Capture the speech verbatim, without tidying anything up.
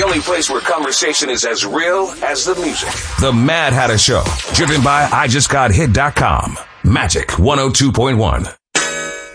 The only place where conversation is as real as the music. The Mad Hatter Show, driven by I just got hit dot com. Magic one oh two point one.